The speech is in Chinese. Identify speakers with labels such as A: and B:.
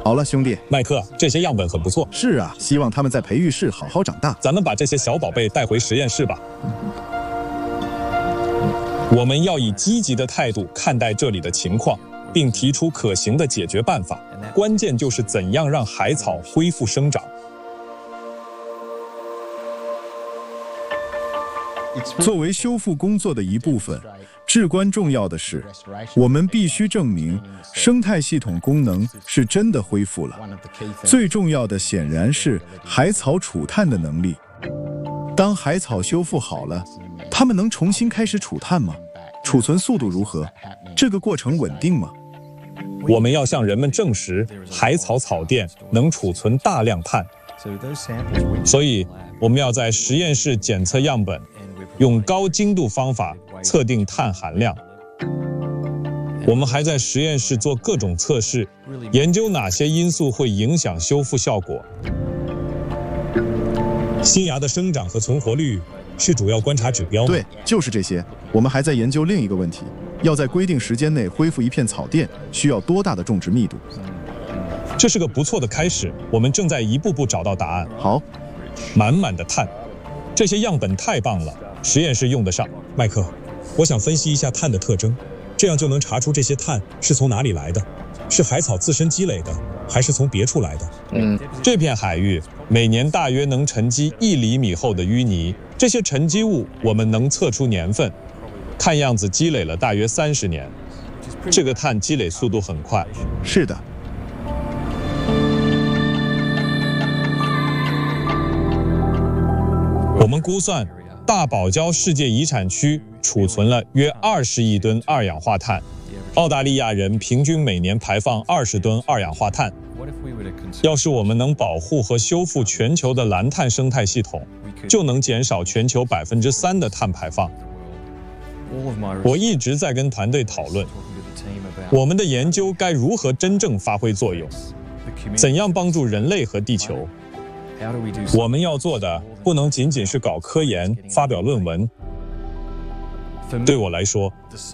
A: 好了，兄弟。
B: 麦克，这些样本很不错。
A: 是啊，希望他们在培育室好好长大。
B: 咱们把这些小宝贝带回实验室吧。我们要以积极的态度看待这里的情况，并提出可行的解决办法。关键就是怎样让海草恢复生长。
A: 作为修复工作的一部分，至关重要的是，我们必须证明生态系统功能是真的恢复了。最重要的显然是海草储碳的能力。当海草修复好了，它们能重新开始储碳吗？储存速度如何？这个过程稳定吗？
B: 我们要向人们证实海草草垫能储存大量碳，所以我们要在实验室检测样本，用高精度方法测定碳含量。我们还在实验室做各种测试，研究哪些因素会影响修复效果。
C: 新芽的生长和存活率是主要观察指标吗？
A: 对，就是这些。我们还在研究另一个问题，要在规定时间内恢复一片草甸，需要多大的种植密度？
B: 这是个不错的开始，我们正在一步步找到答案。
A: 好，
B: 满满的碳，这些样本太棒了，实验室用得上。
C: 麦克，我想分析一下碳的特征，这样就能查出这些碳是从哪里来的，是海草自身积累的，还是从别处来的？
B: 这片海域每年大约能沉积1厘米厚的淤泥，这些沉积物我们能测出年份，看样子积累了大约30年。这个碳积累速度很快。
A: 是的。
B: 我们估算，大堡礁世界遗产区储存了约20亿吨二氧化碳，澳大利亚人平均每年排放20吨二氧化碳。要是我们能保护和修复全球的蓝碳生态系统，就能减少全球3%的碳排放。我一直在跟团队讨论，我们的研究该如何真正发挥作用，怎样帮助人类和地球。我们要做的不能仅仅是搞科研、发表论文。对我来说，